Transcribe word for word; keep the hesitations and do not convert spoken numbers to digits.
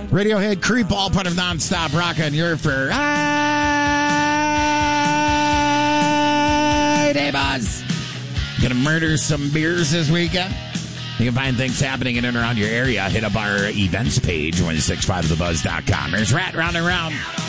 Radiohead, Creep, all part of Nonstop Rock on your Friday, Buzz. Gonna murder some beers this weekend. You can find things happening in and around your area. Hit up our events page, one six five the buzz dot com. There's Rat Round and Round.